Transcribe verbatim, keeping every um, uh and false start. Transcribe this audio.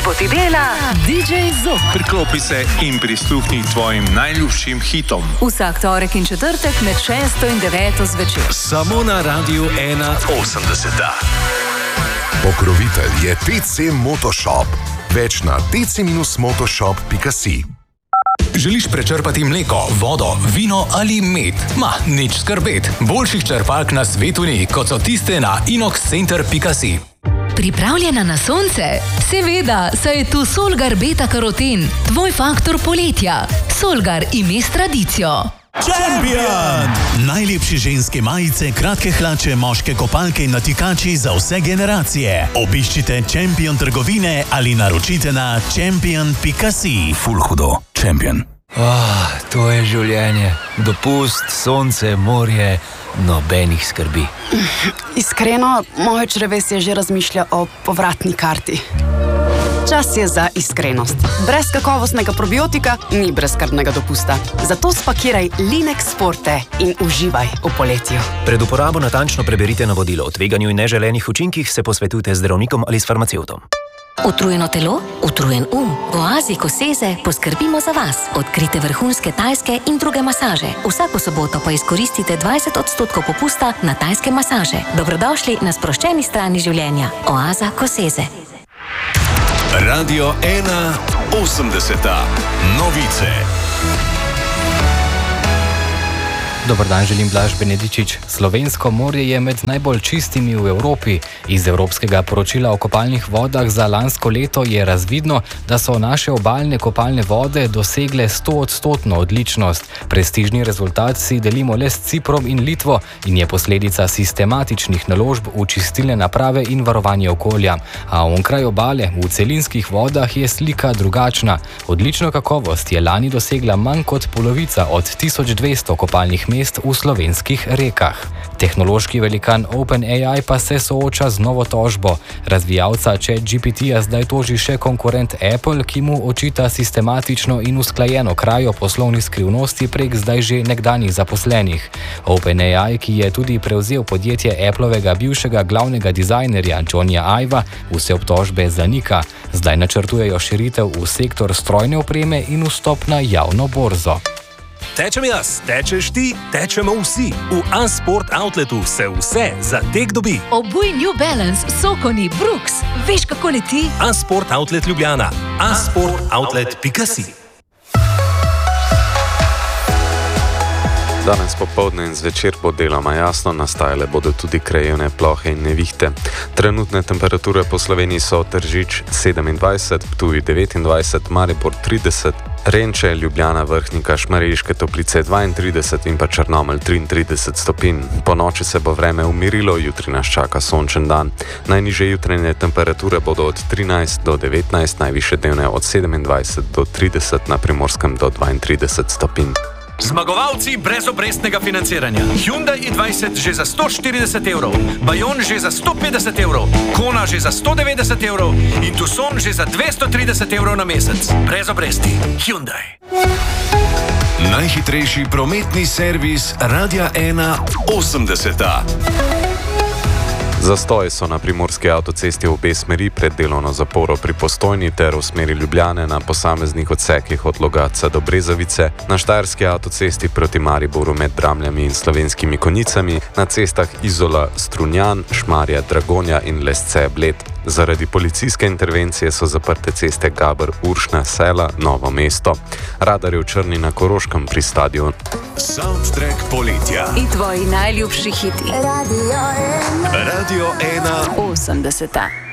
Službo ti dela D J Zok. Priklopi se in prisluhni tvojim najljubšim hitom. Vsak torek in četrtek med šesto in deveto zvečer. Samo na Radiu ena osemdeseta. Pokrovitelj je T C Motoshop. Več na t c motoshop pika si. Želiš prečrpati mleko, vodo, vino ali med? Ma, nič skrbet. Boljših črpalk na svetu ni, kot so tiste na inox center pika si. Pripravljena na sonce? Seveda, saj je tu Solgar Beta Karoten, tvoj faktor poletja. Solgar ime s tradicijo. Champion! Najlepše ženske majice, kratke hlače, moške kopalke in natikači za vse generacije. Obiščite Champion trgovine ali naročite na champion pika si. Ful hudo. Champion. Oh, to je življenje. Dopust, sonce, morje, nobenih skrbi. Iskreno, moje črevesje že razmišlja o povratni karti. Čas je za iskrenost. Brez kakovostnega probiotika ni brezskrbnega dopusta. Zato spakiraj Linex Forte in uživaj v poletju. Pred uporabo natančno preberite navodilo o tveganju in neželenih učinkih, se posvetujte z zdravnikom ali s farmacevtom. Utrujeno telo, utrujen um. V Oazi Koseze poskrbimo za vas. Odkrite vrhunske tajske in druge masaže. Vsako soboto pa izkoristite dvajset odstotkov popusta na tajske masaže. Dobrodošli na sproščeni strani življenja. Oaza Koseze. Radio ena osemdeseta. Novice. Dobar dan, želim Blaž Benedičič. Slovensko morje je med najbolj čistimi v Evropi. Iz evropskega poročila o kopalnih vodah za lansko leto je razvidno, da so naše obalne kopalne vode dosegle stoodstotno odličnost. Prestižni rezultat si delimo le s Ciprom in Litvo in je posledica sistematičnih naložb v čistilne naprave in varovanje okolja. A onkraj obale, v celinskih vodah, je slika drugačna. Odlično kakovost je lani dosegla manj kot polovica od tisoč dvesto kopalnih mest v slovenskih rekah. Tehnološki velikan OpenAI pa se sooča z novo tožbo. Razvijalca ChatGPT-ja zdaj toži še konkurent Apple, ki mu očita sistematično in usklajeno krajo poslovnih skrivnosti prek zdaj že nekdanjih zaposlenih. OpenAI, ki je tudi prevzel podjetje Applovega bivšega glavnega dizajnerja Johnnyja Iva, vse obtožbe zanika. Zdaj načrtujejo širitev v sektor strojne opreme in vstop na javno borzo. Tečem jaz, tečeš ti, tečemo vsi. V Unsport Outletu se vse za tek dobi. Obuj New Balance, Sokoni, Brooks. Veš, kako leti? Unsport Outlet Ljubljana. unsport outlet pika si. Danes popoldne in zvečer bo deloma jasno, nastajale bodo tudi krajevne plohe in nevihte. Trenutne temperature po Sloveniji so Tržič sedemindvajset, Ptuj devetindvajset, Maribor trideset, Renče, Ljubljana, Vrhnika, Šmarješke Toplice dvaintrideset in pa Črnomelj triintrideset stopinj. Po noči se bo vreme umirilo, jutri nas čaka sončen dan. Najnižje jutranje temperature bodo od trinajst do devetnajst, najvišje dnevne od sedemindvajset do trideset, na Primorskem do dvaintrideset stopinj. Zmagovalci brezobrestnega financiranja. Hyundai i dvajset že za sto štirideset evrov, Bayon že za sto petdeset evrov, Kona že za sto devetdeset evrov in Tucson že za dvesto trideset evrov na mesec. Brez obresti. Hyundai. Najhitrejši prometni servis Radia ena osemdeseta. Zastoji so na primorski avtocesti v obe smeri pred delovno zaporo pri Postojni ter v smeri Ljubljane na posameznih odsekih od Logatca do Brezovice, na štajerski avtocesti proti Mariboru med Dramljami in Slovenskimi Konjicami, na cestah Izola, Strunjan, Šmarja, Dragonja in Lesce, Bled. Zaradi policijske intervencije so zaprte ceste Gaber, Uršna, Sela, Novo mesto. Radar je v Črni na Koroškem pri stadionu. Soundtrack poletja. In tvoji najljubši hiti. Radio ena. Radio ena. osemdeseta.